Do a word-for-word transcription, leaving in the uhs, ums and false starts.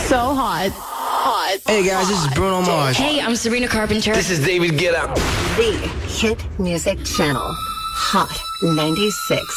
So hot. Hot. Hey guys, this is Bruno Mars. Hey, I'm Sabrina Carpenter. This is David Guetta. The Hit Music Channel. Hot ninety-six.